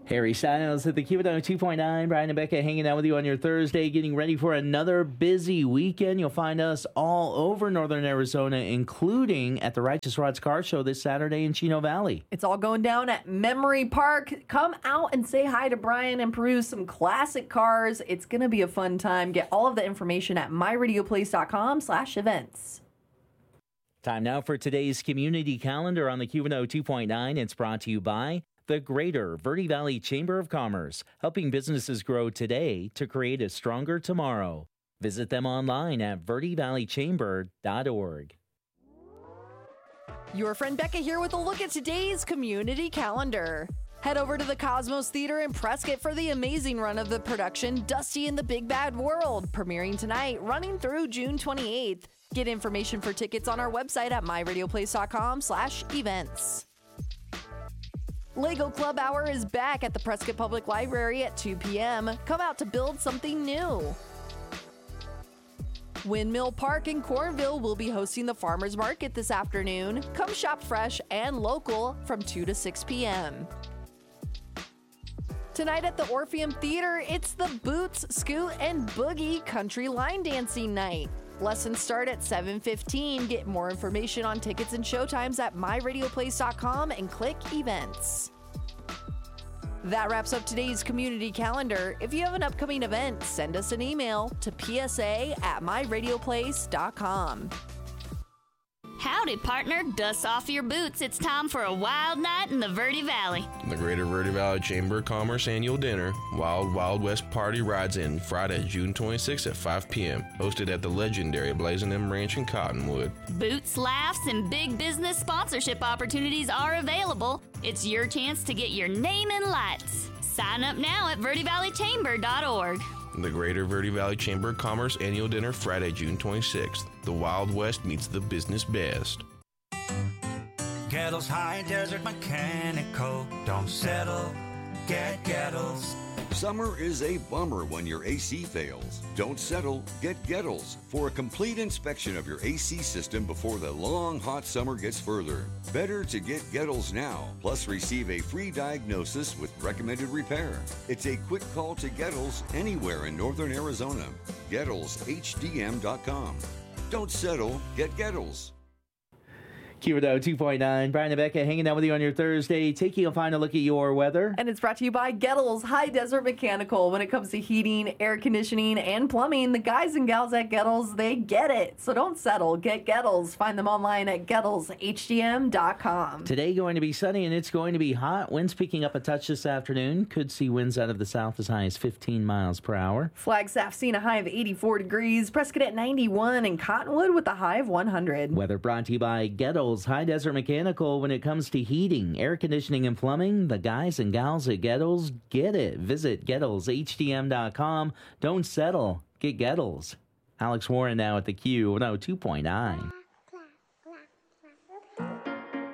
Harry Styles at the Q102.9. 2.9. Brian and Becca hanging out with you on your Thursday, getting ready for another busy weekend. You'll find us all over northern Arizona, including at the Righteous Rods Car Show this Saturday in Chino Valley. It's all going down at Memory Park. Come out and say hi to Brian and peruse some classic cars. It's going to be a fun time. Get all of the information at myradioplace.com/events. Time now for today's community calendar on the Q102.9. 2.9. It's brought to you by the Greater Verde Valley Chamber of Commerce, helping businesses grow today to create a stronger tomorrow. Visit them online at verdevalleychamber.org. Your friend Becca here with a look at today's community calendar. Head over to the Cosmos Theater in Prescott for the amazing run of the production Dusty in the Big Bad World, premiering tonight, running through June 28th. Get information for tickets on our website at myradioplace.com/events. Lego Club Hour is back at the Prescott Public Library at 2 p.m. Come out to build something new. Windmill Park in Cornville will be hosting the Farmers Market this afternoon. Come shop fresh and local from 2 to 6 p.m. Tonight at the Orpheum Theater, it's the Boots, Scoot, and Boogie Country Line Dancing Night. Lessons start at 7:15. Get more information on tickets and showtimes at myradioplace.com and click events. That wraps up today's community calendar. If you have an upcoming event, send us an email to psa@myradioplace.com. Howdy, partner. Dust off your boots. It's time for a wild night in the Verde Valley. The Greater Verde Valley Chamber of Commerce annual dinner, Wild Wild West Party, rides in Friday, June 26th at 5 p.m., hosted at the legendary Blazing M Ranch in Cottonwood. Boots, laughs, and big business sponsorship opportunities are available. It's your chance to get your name in lights. Sign up now at verdevalleychamber.org. The Greater Verde Valley Chamber of Commerce annual dinner, Friday, June 26th. The Wild West meets the business best. Gettles High Desert Mechanical. Don't settle, get Gettles. Summer is a bummer when your AC fails. Don't settle, get Gettles for a complete inspection of your AC system before the long, hot summer gets further. Better to get Gettles now, plus receive a free diagnosis with recommended repair. It's a quick call to Gettles anywhere in northern Arizona. GettlesHDM.com. Don't settle, get Gettles. Q102.9. 2.9. Brian and Becca hanging out with you on your Thursday, taking a final look at your weather. And it's brought to you by Gettles High Desert Mechanical. When it comes to heating, air conditioning, and plumbing, the guys and gals at Gettles, they get it. So don't settle. Get Gettles. Find them online at GettlesHDM.com. Today going to be sunny and it's going to be hot. Winds picking up a touch this afternoon. Could see winds out of the south as high as 15 miles per hour. Flagstaff seeing a high of 84 degrees. Prescott at 91 and Cottonwood with a high of 100. Weather brought to you by Gettles High Desert Mechanical. When it comes to heating, air conditioning, and plumbing, the guys and gals at Gettles get it. Visit GettlesHDM.com. Don't settle. Get Gettles. Alex Warren now at the Q102.9.